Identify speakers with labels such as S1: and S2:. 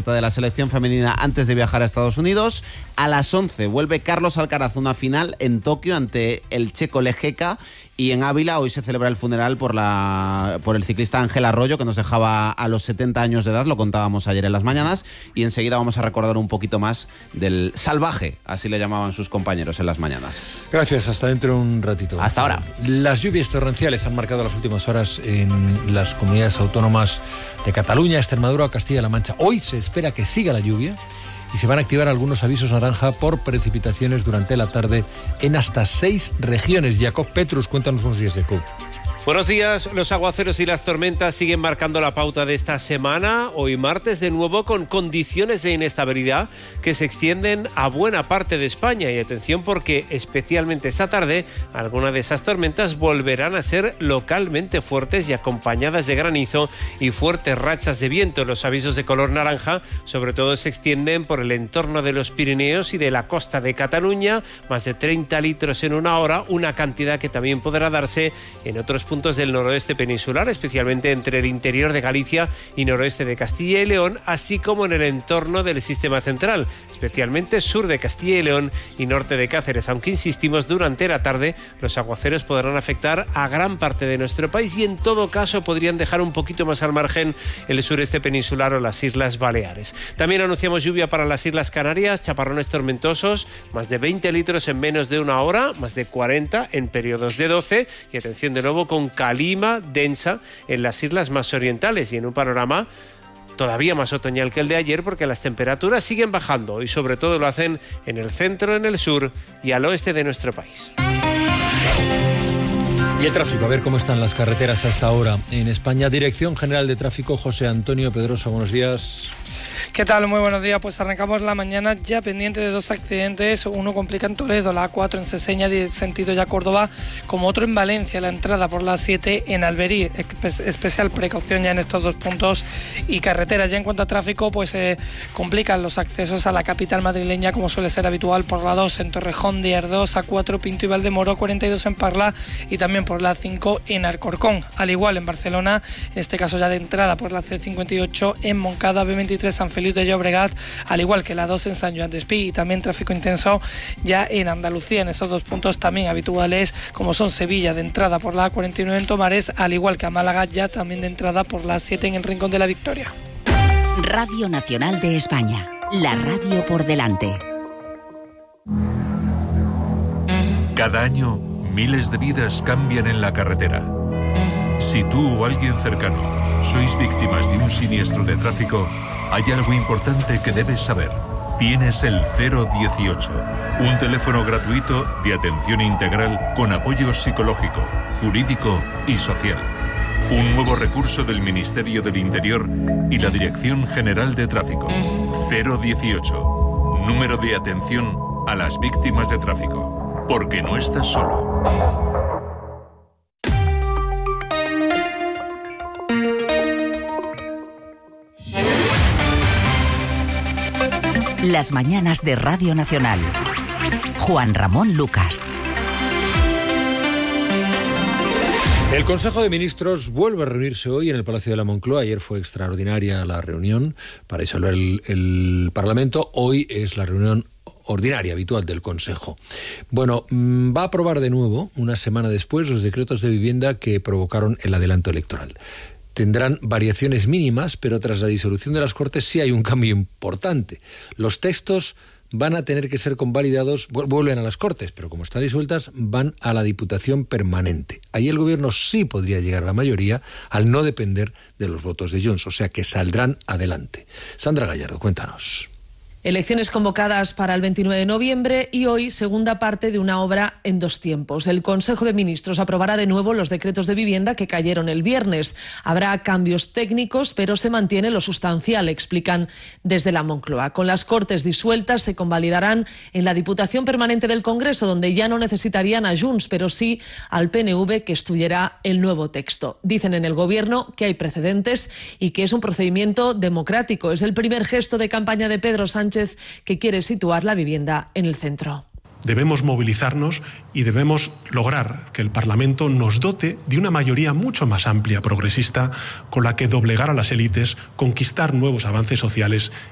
S1: cubierta de la selección femenina antes de viajar a Estados Unidos. A las 11 vuelve Carlos Alcaraz, una final en Tokio ante el checo Lejeka. Y en Ávila hoy se celebra el funeral por el ciclista Ángel Arroyo, que nos dejaba a los 70 años de edad, lo contábamos ayer en las mañanas, y enseguida vamos a recordar un poquito más del salvaje, así le llamaban sus compañeros en las mañanas.
S2: Gracias, hasta dentro de un ratito.
S1: Hasta ahora.
S2: Las lluvias torrenciales han marcado las últimas horas en las comunidades autónomas de Cataluña, Extremadura o Castilla-La Mancha. Hoy se espera que siga la lluvia y se van a activar algunos avisos naranja por precipitaciones durante la tarde en hasta 6 regiones. Jacob Petrus, cuéntanos buenos días, Jacob.
S3: Buenos días. Los aguaceros y las tormentas siguen marcando la pauta de esta semana. Hoy martes de nuevo con condiciones de inestabilidad que se extienden a buena parte de España. Y atención porque especialmente esta tarde algunas de esas tormentas volverán a ser localmente fuertes y acompañadas de granizo y fuertes rachas de viento. Los avisos de color naranja sobre todo se extienden por el entorno de los Pirineos y de la costa de Cataluña. Más de 30 litros en una hora, una cantidad que también podrá darse en otros puntos del noroeste peninsular, especialmente entre el interior de Galicia y noroeste de Castilla y León, así como en el entorno del sistema central, especialmente sur de Castilla y León y norte de Cáceres, aunque insistimos, durante la tarde los aguaceros podrán afectar a gran parte de nuestro país y en todo caso podrían dejar un poquito más al margen el sureste peninsular o las Islas Baleares. También anunciamos lluvia para las Islas Canarias, chaparrones tormentosos, más de 20 litros en menos de una hora, más de 40 en periodos de 12 y atención de nuevo con calima densa en las islas más orientales y en un panorama todavía más otoñal que el de ayer porque las temperaturas siguen bajando y sobre todo lo hacen en el centro, en el sur y al oeste de nuestro país.
S2: Y el tráfico, a ver cómo están las carreteras hasta ahora en España. Dirección General de Tráfico, José Antonio Pedrosa, buenos días.
S4: ¿Qué tal? Muy buenos días. Pues arrancamos la mañana ya pendiente de 2 accidentes. Uno complica en Toledo, la A4 en Seseña, sentido ya Córdoba, como otro en Valencia, la entrada por la 7 en Alberí. Especial precaución ya en estos 2 puntos y carreteras. Ya en cuanto a tráfico, pues complican los accesos a la capital madrileña, como suele ser habitual, por la 2 en Torrejón de Ardós, A4 Pinto y Valdemoro, 42 en Parla y también por la 5 en Alcorcón. Al igual en Barcelona, en este caso ya de entrada por la C58 en Moncada, B23 San Feliu de Llobregat, al igual que la 2 en San Joan Despí y también tráfico intenso ya en Andalucía, en esos 2 puntos también habituales, como son Sevilla de entrada por la A49 en Tomares, al igual que a Málaga ya también de entrada por la 7 en el Rincón de la Victoria.
S5: Radio Nacional de España, la radio por delante.
S6: Cada año, miles de vidas cambian en la carretera. Si tú o alguien cercano sois víctimas de un siniestro de tráfico, hay algo importante que debes saber. Tienes el 018, un teléfono gratuito de atención integral con apoyo psicológico, jurídico y social. Un nuevo recurso del Ministerio del Interior y la Dirección General de Tráfico. 018, número de atención a las víctimas de tráfico. Porque no estás solo.
S5: Las mañanas de Radio Nacional. Juan Ramón Lucas.
S2: El Consejo de Ministros vuelve a reunirse hoy en el Palacio de la Moncloa. Ayer fue extraordinaria la reunión para disolver el Parlamento. Hoy es la reunión ordinaria, habitual del Consejo. Bueno, va a aprobar de nuevo, una semana después, los decretos de vivienda que provocaron el adelanto electoral. Tendrán variaciones mínimas, pero tras la disolución de las Cortes sí hay un cambio importante. Los textos van a tener que ser convalidados, vuelven a las Cortes, pero como están disueltas, van a la Diputación Permanente. Ahí el Gobierno sí podría llegar a la mayoría al no depender de los votos de Junts, o sea que saldrán adelante. Sandra Gallardo, cuéntanos.
S7: Elecciones convocadas para el 29 de noviembre y hoy segunda parte de una obra en 2 tiempos. El Consejo de Ministros aprobará de nuevo los decretos de vivienda que cayeron el viernes. Habrá cambios técnicos, pero se mantiene lo sustancial, explican desde la Moncloa. Con las Cortes disueltas se convalidarán en la Diputación Permanente del Congreso, donde ya no necesitarían a Junts, pero sí al PNV, que estudiará el nuevo texto. Dicen en el Gobierno que hay precedentes y que es un procedimiento democrático. Es el primer gesto de campaña de Pedro Sánchez, que quiere situar la vivienda en el centro.
S8: Debemos movilizarnos y debemos lograr que el Parlamento nos dote de una mayoría mucho más amplia, progresista, con la que doblegar a las élites, conquistar nuevos avances sociales